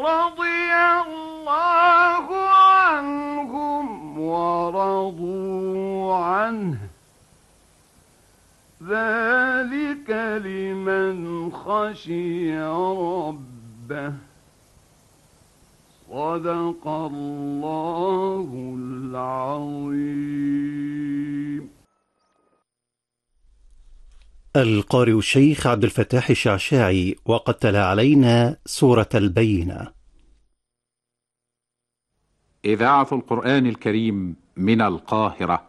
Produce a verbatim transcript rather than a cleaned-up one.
رضي الله عنهم ورضوا عنه ذلك لمن خشي ربه صدق الله العظيم. القارئ الشيخ عبد الفتاح الشعشاعي، وقد تلا علينا سورة البينة. إذاعة القرآن الكريم من القاهرة